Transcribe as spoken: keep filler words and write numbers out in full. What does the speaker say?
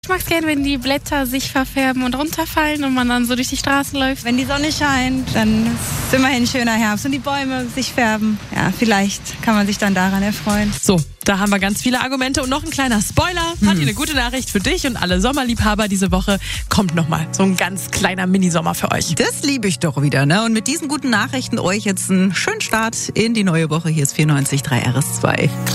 Ich mag es gerne, wenn die Blätter sich verfärben und runterfallen und man dann so durch die Straßen läuft. Wenn die Sonne scheint, dann ist es immerhin ein schöner Herbst und die Bäume sich färben. Ja, vielleicht kann man sich dann daran erfreuen. So, da haben wir ganz viele Argumente und noch ein kleiner Spoiler. Hm. Hat eine gute Nachricht für dich und alle Sommerliebhaber diese Woche. Kommt nochmal so ein ganz kleiner Minisommer für euch. Das liebe ich doch wieder, ne? Und mit diesen guten Nachrichten euch jetzt einen schönen Start in die neue Woche. Hier ist vierundneunzig Komma drei R S zwei.